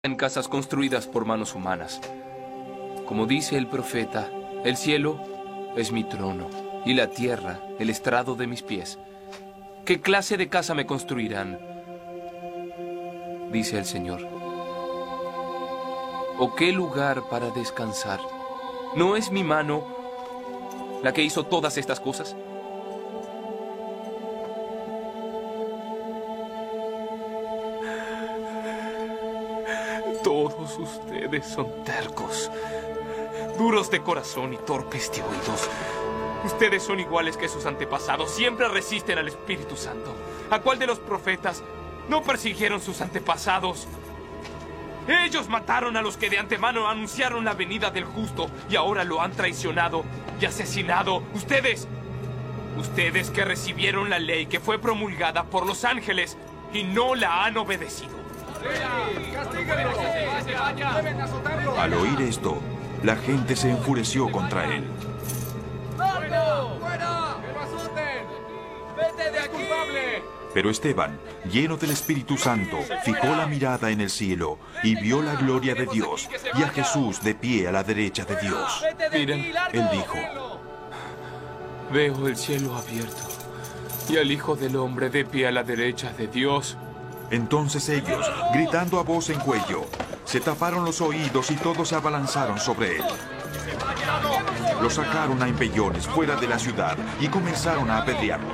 en casas construidas por manos humanas. Como dice el profeta, el cielo es mi trono y la tierra el estrado de mis pies. ¿Qué clase de casa me construirán?, dice el Señor. ¿O qué lugar para descansar? ¿No es mi mano la que hizo todas estas cosas? Todos ustedes son tercos, duros de corazón y torpes de oídos. Ustedes son iguales que sus antepasados, siempre resisten al Espíritu Santo. ¿A cuál de los profetas no persiguieron sus antepasados? Ellos mataron a los que de antemano anunciaron la venida del justo y ahora lo han traicionado y asesinado. Ustedes que recibieron la ley que fue promulgada por los ángeles y no la han obedecido. Al oír esto, la gente se enfureció contra él. Pero Esteban, lleno del Espíritu Santo, fijó la mirada en el cielo y vio la gloria de Dios y a Jesús de pie a la derecha de Dios. Miren, Él dijo: veo el cielo abierto y al Hijo del Hombre de pie a la derecha de Dios. Entonces ellos, gritando a voz en cuello, se taparon los oídos y todos se abalanzaron sobre él. Lo sacaron a empellones fuera de la ciudad y comenzaron a apedrearlo.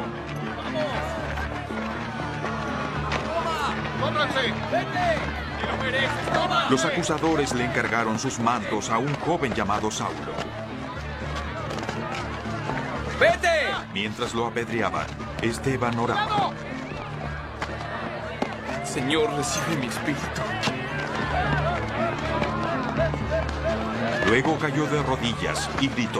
Los acusadores le encargaron sus mantos a un joven llamado Saulo. ¡Vete! Mientras lo apedreaban, Esteban oraba. Señor, recibe mi espíritu. Luego cayó de rodillas y gritó: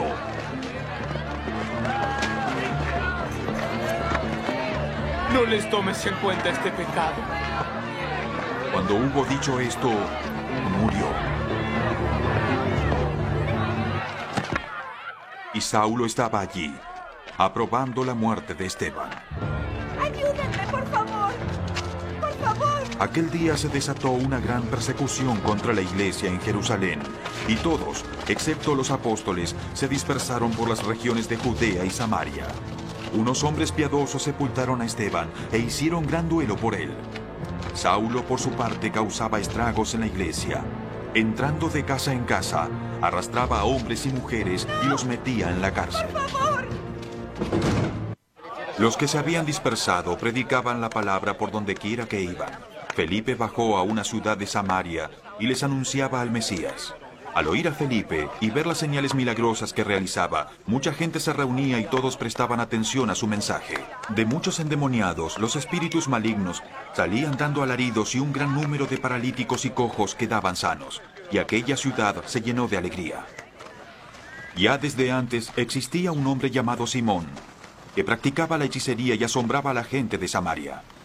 No les tomes en cuenta este pecado. Cuando hubo dicho esto, murió. Y Saulo estaba allí, aprobando la muerte de Esteban. ¡Ayúdenme, por favor! ¡Por favor! Aquel día se desató una gran persecución contra la iglesia en Jerusalén, y todos, excepto los apóstoles, se dispersaron por las regiones de Judea y Samaria. Unos hombres piadosos sepultaron a Esteban e hicieron gran duelo por él. Saulo, por su parte, causaba estragos en la iglesia. Entrando de casa en casa, arrastraba a hombres y mujeres y los metía en la cárcel. ¡Por favor! Los que se habían dispersado predicaban la palabra por donde quiera que iban. Felipe bajó a una ciudad de Samaria y les anunciaba al Mesías. Al oír a Felipe y ver las señales milagrosas que realizaba, mucha gente se reunía y todos prestaban atención a su mensaje. De muchos endemoniados, los espíritus malignos salían dando alaridos y un gran número de paralíticos y cojos quedaban sanos, y aquella ciudad se llenó de alegría. Ya desde antes existía un hombre llamado Simón, que practicaba la hechicería y asombraba a la gente de Samaria.